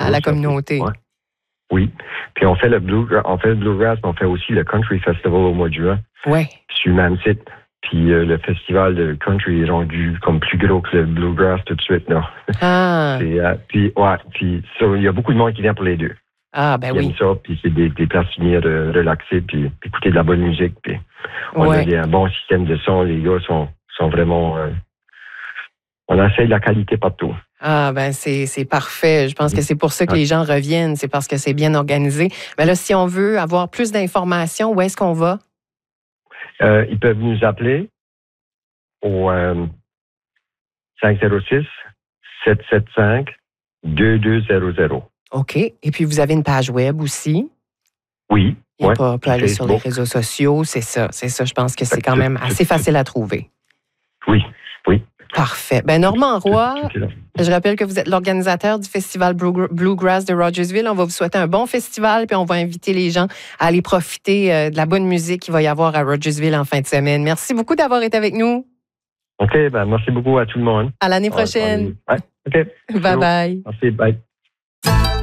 la communauté. Ouais. Oui. Puis on fait le bluegrass, mais on fait aussi le country festival au mois de juin. Oui. Sur le même site. Puis le festival de country est rendu comme plus gros que le bluegrass tout de suite, là. Ah. Puis il y a beaucoup de monde qui vient pour les deux. Ah, ben oui. Ils aiment ça, puis c'est des places pour venir relaxer, puis écouter de la bonne musique. Puis on a un bon système de son. Les gars sont vraiment... on essaie de la qualité partout. Ah, ben c'est parfait. Je pense que c'est pour ça que les gens reviennent. C'est parce que c'est bien organisé. Mais là, si on veut avoir plus d'informations, où est-ce qu'on va? Ils peuvent nous appeler au 506-775-2200. OK. Et puis, vous avez une page web aussi? Oui. On peut aller sur les réseaux sociaux. C'est ça. Je pense que c'est quand même assez facile à trouver. Oui. Parfait. Ben Normand Roy, je rappelle que vous êtes l'organisateur du Festival Bluegrass de Rogersville. On va vous souhaiter un bon festival, puis on va inviter les gens à aller profiter de la bonne musique qu'il va y avoir à Rogersville en fin de semaine. Merci beaucoup d'avoir été avec nous. OK, ben merci beaucoup à tout le monde. À l'année prochaine. OK. Bye-bye. Merci, bye.